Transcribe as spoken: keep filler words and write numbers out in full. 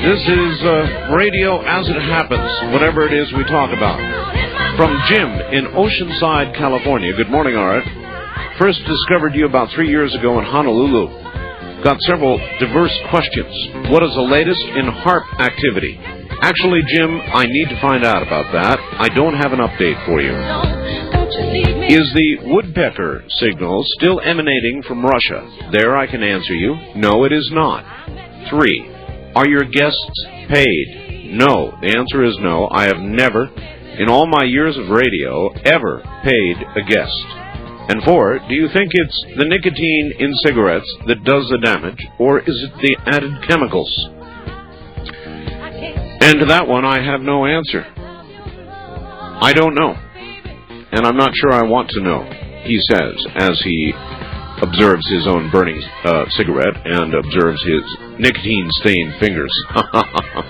This is uh, radio as it happens, whatever it is we talk about. From Jim in Oceanside, California. Good morning, Art. First discovered you about three years ago in Honolulu. Got several diverse questions. What is the latest in HAARP activity? Actually, Jim, I need to find out about that. I don't have an update for you. Is the woodpecker signal still emanating from Russia? There I can answer you. No, it is not. Three. Are your guests paid? No. The answer is no. I have never, in all my years of radio, ever paid a guest. And four, do you think it's the nicotine in cigarettes that does the damage, or is it the added chemicals? And to that one, I have no answer. I don't know. And I'm not sure I want to know, he says, as he observes his own burning uh, cigarette and observes his nicotine-stained fingers.